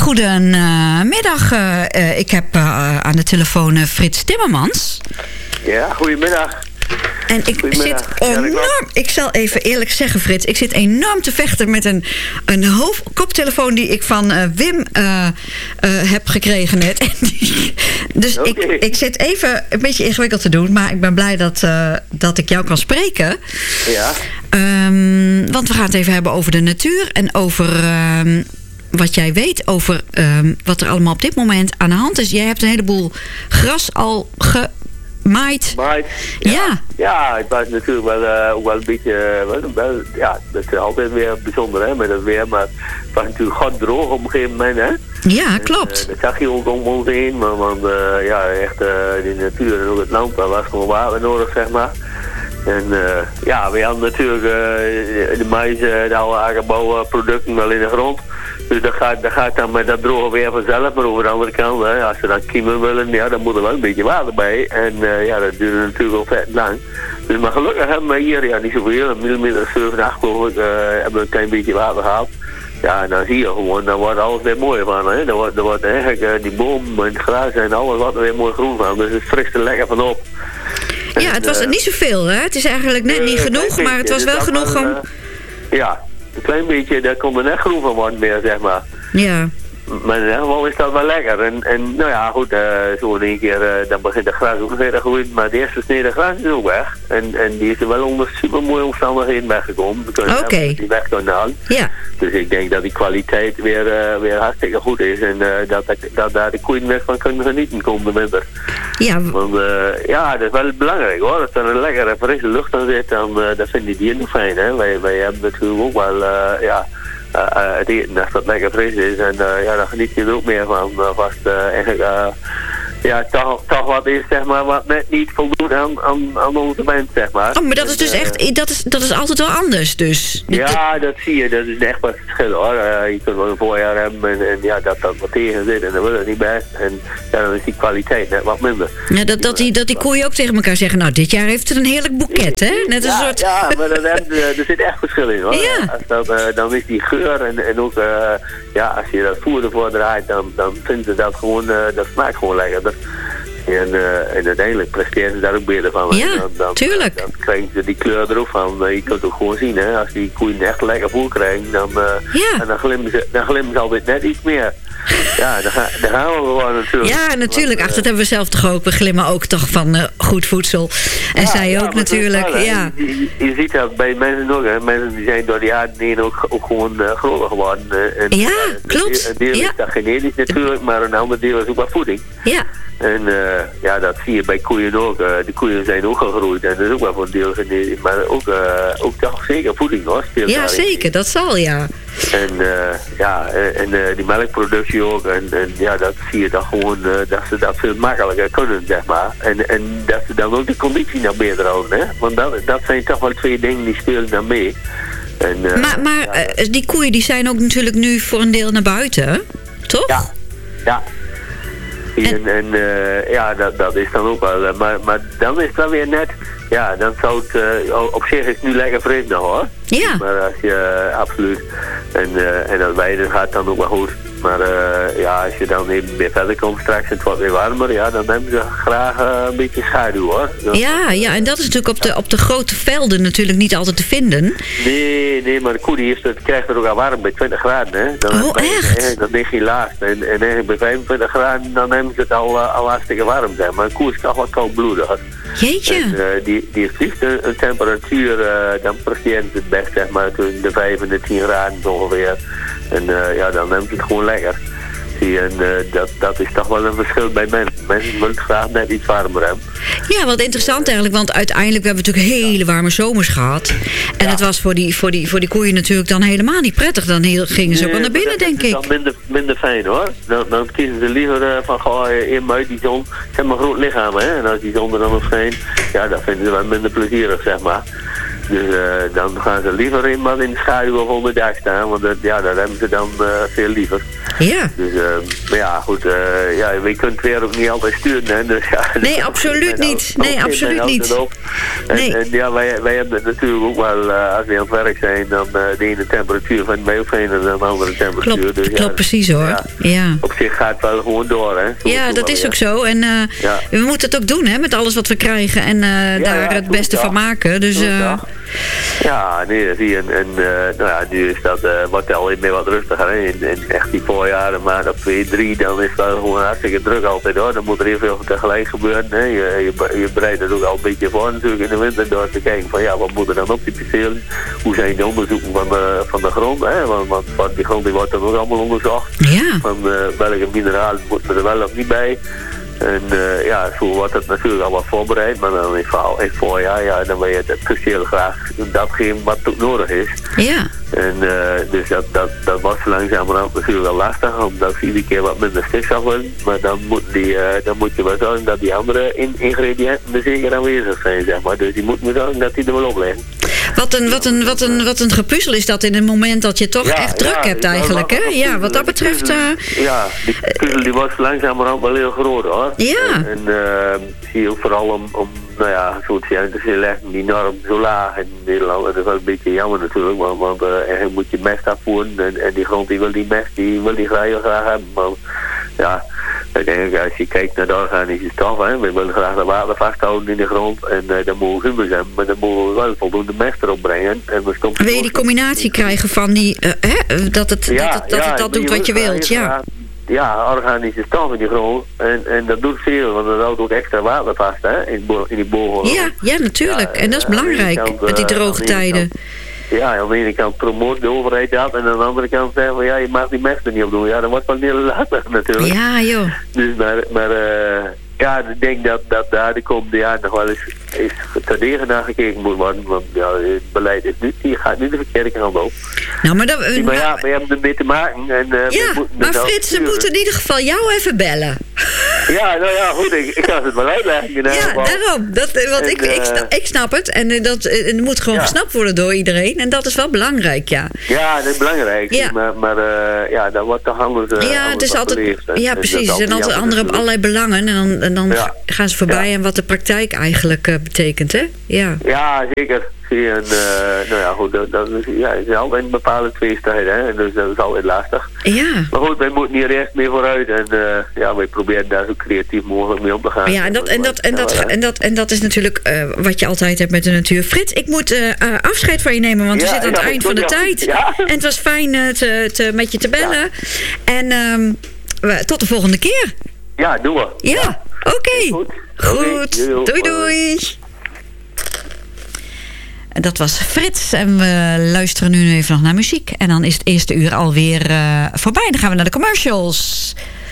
Goedemiddag. Ik heb aan de telefoon Frits Timmermans. Ja, goedemiddag. En ik zal even eerlijk zeggen, Frits, ik zit enorm te vechten met een koptelefoon die ik van Wim heb gekregen net. Dus okay. ik zit even een beetje ingewikkeld te doen, maar ik ben blij dat ik jou kan spreken. Ja. Want we gaan het even hebben over de natuur en over wat jij weet over wat er allemaal op dit moment aan de hand is. Jij hebt een heleboel gras al gemaaid. Ja. Ja, het was natuurlijk wel een beetje, ja, dat is altijd weer bijzonder hè, met het weer, maar het was natuurlijk god droog op een gegeven moment hè. Ja, klopt. Dat zag je ook om ons heen, want ja, echt de natuur en ook het land, daar was gewoon water nodig zeg maar. En ja, we hadden natuurlijk de mais, de oude akkerbouwproducten wel in de grond. Dus dat gaat dan met dat droge weer vanzelf. Maar over de andere kant, hè, als ze dan kiemen willen, ja, dan moet er wel een beetje water bij. En ja, dat duurt natuurlijk wel vet lang. Dus maar gelukkig hebben we hier, ja, niet zoveel, een millimeter 7, 8 geloof ik, hebben we een klein beetje water gehad. Ja, en dan zie je gewoon, dan wordt alles weer mooi van. Hè. Dan wordt eigenlijk die boom en het gras en alles wat er weer mooi groen van. Dus het frist er lekker van op. Ja, het was er niet zoveel, hè? Het is eigenlijk net niet genoeg, maar het was wel genoeg om... Ja, een klein beetje, daar komt er net groen van worden meer, zeg maar. Ja. Maar in ieder geval is dat wel lekker. En nou ja, goed, zo in één keer, dan begint de gras ook weer te groeien. Maar de eerste snede gras is ook weg. En die is er wel onder super mooie omstandigheden weggekomen. Oké. Die weg kunnen halen. Ja. Dus ik denk dat die kwaliteit weer hartstikke goed is. En dat daar de koeien weer van kunnen genieten komende winter. Ja. Want ja, dat is wel belangrijk hoor. Als er een lekkere frisse lucht aan zit, dan dat vinden die dieren nog fijn. Hè? Wij hebben natuurlijk ook wel, ja... het eten als dat lekker fris is en ja, dan geniet je er ook meer van. Vast eigenlijk ja, toch wat is, zeg maar, wat net niet voldoet aan onze mens, zeg maar. Oh, maar dat is dus echt, dat is altijd wel anders, dus. Ja, dat zie je, dat is echt wat verschil hoor. Je kunt wel een voorjaar hebben en ja, dat wat tegen zit en dan wil het niet best. En ja, dan is die kwaliteit net wat minder. Ja, dat die koeien ook tegen elkaar zeggen, nou, dit jaar heeft het een heerlijk boeket, hè? Net een soort... Ja, maar er zit echt verschil in hoor. Ja. Dan is die geur en ook, ja, als je dat voer ervoor draait, dan vinden ze dat gewoon, dat smaakt gewoon lekker. En uiteindelijk presteren ze daar ook beter van. Ja, tuurlijk. Dan krijgen ze die kleur erop van. Je kunt het ook gewoon zien, hè. Als die koeien echt lekker voer krijgen, dan glimmen ze altijd net iets meer. Ja, daar gaan we gewoon natuurlijk. Ja, natuurlijk. Ach, dat hebben we zelf toch ook. We glimmen ook toch van goed voedsel. En ja, zij ook natuurlijk. Wel, ja. Je ziet dat bij mensen ook. Hè. Mensen die zijn door de jaren heen ook gewoon groter geworden. Ja, klopt. Een deel is dat genetisch natuurlijk, maar een ander deel is ook wat voeding. Ja. En ja, dat zie je bij koeien ook. De koeien zijn ook gegroeid en dat is ook wel voor een deel genetisch. Maar ook toch zeker voeding hoor. Ja, zeker. Dat zal, ja. En ja, en die melkproductie ook. En ja, dat zie je toch gewoon dat ze dat veel makkelijker kunnen, zeg maar. En dat ze dan ook de conditie nog beter houden, hè. Want dat zijn toch wel twee dingen die spelen dan mee. En, maar die koeien die zijn ook natuurlijk nu voor een deel naar buiten, toch? Ja, ja. En ja, dat is dan ook wel. Maar dan is het dan weer net... Ja, dan zou het... op zich is het nu lekker fris nog hoor. Ja. Maar als je... absoluut. En dat weiden gaat dan ook wel goed. Maar ja, als je dan even weer verder komt straks en het wordt weer warmer, ja, dan hebben ze graag een beetje schaduw hoor. Ja, en dat is natuurlijk op de grote velden natuurlijk niet altijd te vinden. Nee, maar de koe die krijgt het ook al warm bij 20 graden. Hè. Dan echt? Dan lig je laag. En bij 25 graden dan hebben ze het al hartstikke warm zijn. Maar een koe is toch wat koudbloedig. Jeetje. En, die vliegt een temperatuur, dan presteren ze het best, zeg maar, tussen de 5 en de 10 graden ongeveer. En ja, dan neemt het gewoon lekker. Zie je, en dat is toch wel een verschil bij mensen. Mensen willen het graag net iets warmer hebben. Ja, wat interessant eigenlijk, want uiteindelijk we hebben natuurlijk hele warme zomers gehad. En het was voor die koeien natuurlijk dan helemaal niet prettig. Dan gingen ze ook wel naar binnen, denk ik. Dat is dan minder fijn hoor. Dan kiezen ze liever van gewoon in uit die zon. Ze hebben een groot lichaam, hè. En als die zon er dan nog schijnt, ja, dat vinden ze wel minder plezierig, zeg maar. Dus dan gaan ze liever in de schaduw of onder dak staan. Want daar hebben ze dan veel liever. Ja. Dus, maar ja, goed. Je kunt het weer ook niet altijd sturen. Hè? Dus, nee, absoluut niet. Nee, absoluut niet. En ja, wij hebben het natuurlijk ook wel, als we aan het werk zijn, dan de ene temperatuur van mij ook fijner dan de andere temperatuur. Klopt precies hoor. Ja. Op zich gaat het wel gewoon door, hè. Ja, dat is ook zo. En we moeten het ook doen, hè, met alles wat we krijgen. En daar het beste van maken. Dus... Ja, nee, zie je. En nu is dat wordt al meer wat rustiger. Hè. In echt die voorjaren, maand of 2, 3, dan is het wel gewoon hartstikke druk altijd hoor. Dan moet er heel veel tegelijk gebeuren. Hè. Je bereidt het ook al een beetje voor natuurlijk in de winter door te kijken van wat moet er dan op die percelen? Hoe zijn de onderzoeken van de grond? Hè? Want van die grond die wordt dan ook allemaal onderzocht. Ja. Van welke mineralen moeten er wel of niet bij? En zo wordt het natuurlijk allemaal voorbereid, maar dan in het voorjaar, dan wil je het perceel graag datgene wat ook nodig is. Ja. En dus dat was langzamerhand natuurlijk wel lastig, omdat ze iedere keer wat minder stikstof willen. Maar dan moet je wel zorgen dat die andere ingrediënten er zeker aanwezig zijn, zeg maar. Dus die moeten we zorgen dat die er wel op liggen. Wat een gepuzzel is dat in een moment dat je toch echt druk hebt eigenlijk, hè? Ja, wat dat betreft... Ja, die puzzel die was langzamerhand wel heel groot, hoor. Ja. En zie je ook vooral om zo'n te leggen die norm zo laag in Nederland. En dat is wel een beetje jammer natuurlijk, want je moet je mest afvoeren en die grond die wil die mest, die wil die graag hebben. Maar ja, uiteindelijk als je kijkt naar de organische stof, hè, we willen graag de water vasthouden in de grond en dan mogen we humus hebben, maar dan moeten we wel voldoende mest erop brengen. En wil je die combinatie krijgen van die, dat het doet wat je wilt, ja. Ja, organische stof in die grond. En dat doet veel, want dat houdt ook extra water vast, hè, in die bogen. Ja, natuurlijk. En dat is belangrijk, met die droge tijden. Ja, aan de ene kant promoot de overheid dat, en aan de andere kant zeggen we, je mag die mest er niet op doen. Ja, dat wordt wel heel lastig natuurlijk. Ja, joh. Dus, maar ik denk dat daar de komende jaren nog wel eens terdege naar gekeken moet worden. Want het beleid is die gaat nu de verkeerde kant op. Nou, maar we hebben ermee te maken. En, maar Frits, ze moeten in ieder geval jou even bellen. Ja, nou ja, goed, ik ga het wel uitleggen. Ja, daarom. Want ik snap het. En het moet gewoon gesnapt worden door iedereen. En dat is wel belangrijk, ja. Ja, dat is belangrijk. Ja. Maar dat wordt toch anders. Ja, het is altijd. Ja, precies. En altijd anderen hebben allerlei belangen. En dan gaan ze voorbij aan wat de praktijk eigenlijk betekent, hè? Ja, zeker. En goed, dat is altijd een bepaalde tweestrijd, hè? Dus dat is altijd lastig. Ja. Maar goed, wij moeten niet recht meer vooruit en wij proberen daar zo creatief mogelijk mee om te gaan. Ja, en dat is natuurlijk wat je altijd hebt met de natuur. Frits, ik moet afscheid van je nemen, want we zitten aan het eind van de tijd. Ja. En het was fijn met je te bellen. En tot de volgende keer. Ja, doen we. Ja, oké. Goed. Doei. En dat was Frits. En we luisteren nu even nog naar muziek. En dan is het eerste uur alweer voorbij. Dan gaan we naar de commercials.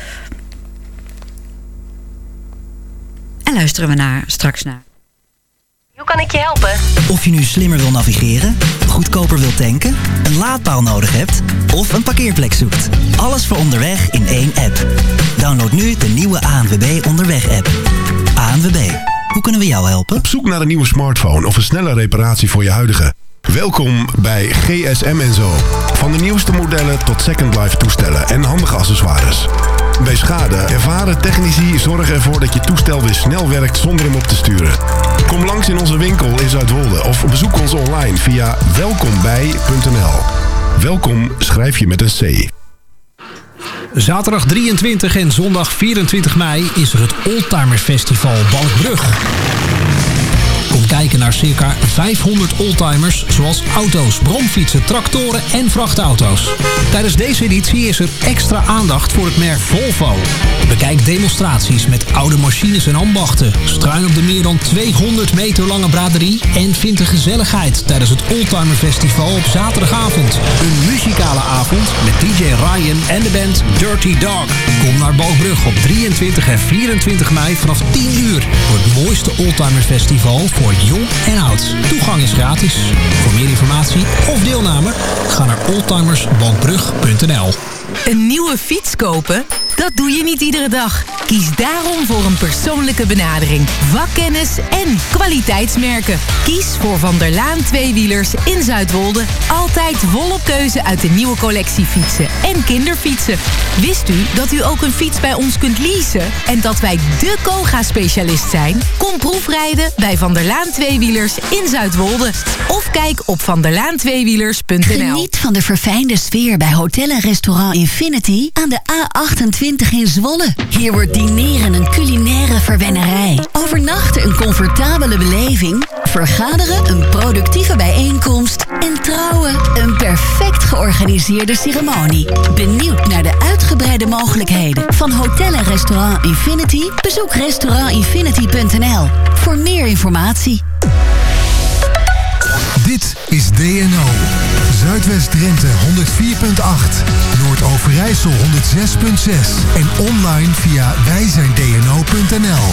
En luisteren we straks naar. Hoe kan ik je helpen? Of je nu slimmer wil navigeren, goedkoper wilt tanken, een laadpaal nodig hebt of een parkeerplek zoekt. Alles voor onderweg in één app. Download nu de nieuwe ANWB Onderweg-app. ANWB. Hoe kunnen we jou helpen? Op zoek naar een nieuwe smartphone of een snelle reparatie voor je huidige? Welkom bij GSM & Zo. Van de nieuwste modellen tot second life toestellen en handige accessoires. Bij schade ervaren technici zorgen ervoor dat je toestel weer snel werkt zonder hem op te sturen. Kom langs in onze winkel in Zuidwolde of bezoek ons online via welkombij.nl. Welkom schrijf je met een C. Zaterdag 23 en zondag 24 mei is er het Oldtimers Festival Balkbrug. Kom kijken naar circa 500 oldtimers, zoals auto's, bromfietsen, tractoren en vrachtauto's. Tijdens deze editie is er extra aandacht voor het merk Volvo. Bekijk demonstraties met oude machines en ambachten. Struin op de meer dan 200 meter lange braderie en vind de gezelligheid tijdens het Oldtimer Festival op zaterdagavond. Een muzikale avond met DJ Ryan en de band Dirty Dog. Kom naar Balkbrug op 23 en 24 mei vanaf 10 uur voor het mooiste Oldtimer Festival voor jong en oud. Toegang is gratis. Voor meer informatie of deelname, ga naar oldtimersbalkbrug.nl. Een nieuwe fiets kopen? Dat doe je niet iedere dag. Kies daarom voor een persoonlijke benadering, vakkennis en kwaliteitsmerken. Kies voor Van der Laan tweewielers in Zuidwolde. Altijd volop keuze uit de nieuwe collectie fietsen en kinderfietsen. Wist u dat u ook een fiets bij ons kunt leasen? En dat wij de Koga-specialist zijn? Kom proefrijden bij Van der Laan tweewielers in Zuidwolde. Of kijk op vanderlaantweewielers.nl. Geniet van de verfijnde sfeer bij hotel en restaurant Infinity aan de A28 in Zwolle. Hier wordt dineren een culinaire verwennerij. Overnachten een comfortabele beleving. Vergaderen een productieve bijeenkomst. En trouwen een perfect georganiseerde ceremonie. Benieuwd naar de uitgebreide mogelijkheden van hotel en restaurant Infinity? Bezoek restaurantinfinity.nl voor meer informatie. Dit is DNO. Zuidwest-Drenthe 104.8. Noord-Overijssel 106.6. En online via wijzijndno.nl.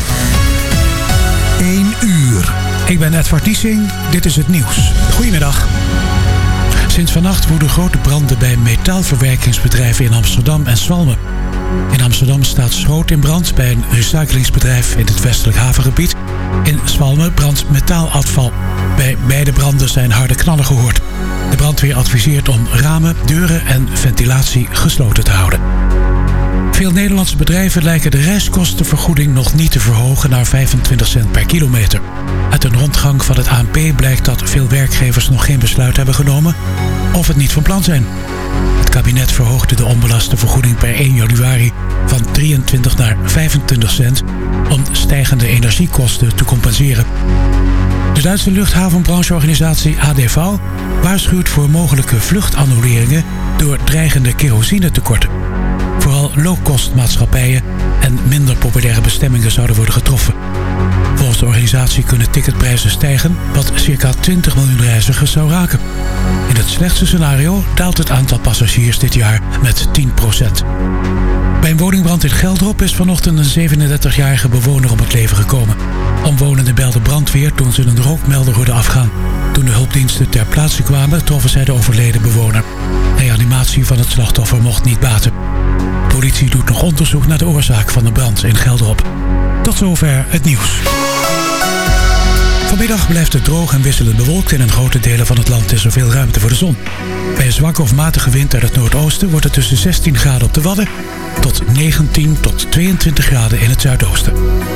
1 uur. Ik ben Edward Niesing. Dit is het nieuws. Goedemiddag. Sinds vannacht woeden grote branden bij metaalverwerkingsbedrijven in Amsterdam en Zwalmen. In Amsterdam staat schroot in brand bij een recyclingsbedrijf in het westelijk havengebied. In Zwalmen brandt metaalafval. Bij beide branden zijn harde knallen gehoord. De brandweer adviseert om ramen, deuren en ventilatie gesloten te houden. Veel Nederlandse bedrijven lijken de reiskostenvergoeding nog niet te verhogen naar 25 cent per kilometer. Uit een rondgang van het ANP blijkt dat veel werkgevers nog geen besluit hebben genomen of het niet van plan zijn. Het kabinet verhoogde de onbelaste vergoeding per 1 januari van 23 naar 25 cent om stijgende energiekosten te compenseren. De Duitse luchthavenbrancheorganisatie ADV waarschuwt voor mogelijke vluchtannuleringen door dreigende kerosinetekorten. Vooral low-cost maatschappijen en minder populaire bestemmingen zouden worden getroffen. Volgens de organisatie kunnen ticketprijzen stijgen, wat circa 20 miljoen reizigers zou raken. In het slechtste scenario daalt het aantal passagiers dit jaar met 10%. Bij een woningbrand in Geldrop is vanochtend een 37-jarige bewoner om het leven gekomen. Omwonenden belden brandweer toen ze een rookmelder hoorden afgaan. Toen de hulpdiensten ter plaatse kwamen, troffen zij de overleden bewoner. Reanimatie van het slachtoffer mocht niet baten. De politie doet nog onderzoek naar de oorzaak van de brand in Geldrop. Tot zover het nieuws. Vanmiddag blijft het droog en wisselend bewolkt. In een grote delen van het land is er veel ruimte voor de zon. Bij een zwakke of matige wind uit het noordoosten wordt het tussen 16 graden op de Wadden tot 19 tot 22 graden in het zuidoosten.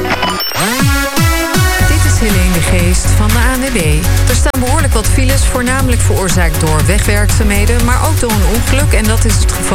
Dit is Helene de Geest van de ANWB. Er staan behoorlijk wat files, voornamelijk veroorzaakt door wegwerkzaamheden, maar ook door een ongeluk. En dat is het geval